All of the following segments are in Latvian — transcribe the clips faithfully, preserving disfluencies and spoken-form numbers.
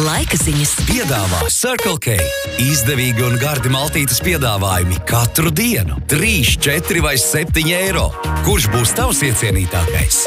Laika ziņas piedāvā Circle K. Izdevīgi un gardi maltītes piedāvājumi katru dienu. trīs, četri vai septiņi eiro. Kurš būs tavs iecienītākais?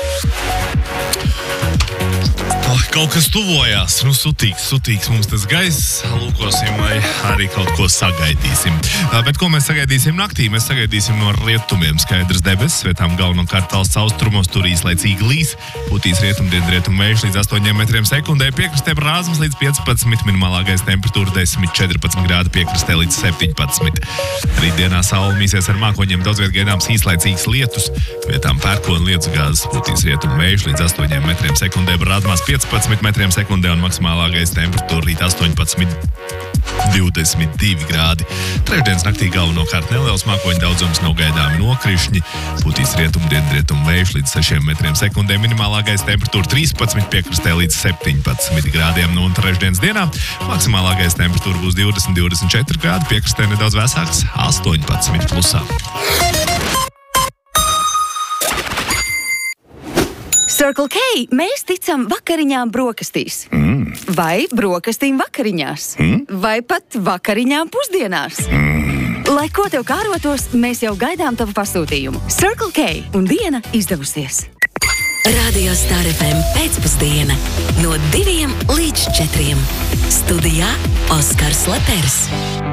Oh, kaut kas tuvojās. Nu, sutīgs, sutīgs mums tas gaiss. Lūkosim, vai arī kaut ko sagaidīsim. Bet ko mēs sagaidīsim naktī? Mēs sagaidīsim no rietumiem skaidrs debesis. Vietām galvenokārt valsts austrumos tur īslaicīgi līs. Putīs rietumdien rietumu vējš līdz astoņiem metriem sekundē. Piekrastē brāzmas līdz piecpadsmit. Minimālākais temperatūra desmit, četrpadsmit grādi. Piekrastē līdz septiņpadsmit. Rītdienā saule mīsies ar mākoņiem. Daudz viet gaidāms īslaicīgs lietus. Vietām pērkona lietusgāzes. Putīs rietumu vējš līdz astoņiem metriem sekundē. Brāzmās piecpadsmit metriem sekundē un maksimālākais temperatūra rīt astoņpadsmit, divdesmit divi grādi. Trešdienas naktī galvenokārt neliels mākoņu daudzums, nav gaidāmi nokrišņi. Putīs rietumdien rietumu vējš līdz sešiem metriem sekundē. Minimālākais temperatūra trīspadsmit, piekrastē līdz septiņpadsmit grādiem. Nu un trešdienas dienā maksimālākais temperatūra būs divdesmit, divdesmit četri grādi, piekrastē nedaudz vēsāks astoņpadsmit plusā. Circle K, mēs ticam vakariņām brokastīs. Mm. Vai brokastīm vakariņās. Mm. Vai pat vakariņām pusdienās. Mm. Lai ko tev kārotos, mēs jau gaidām tavu pasūtījumu. Circle K un diena izdevusies. Radio Star F M pēcpusdiena no diviem līdz četriem. Studijā Oskars Lepers.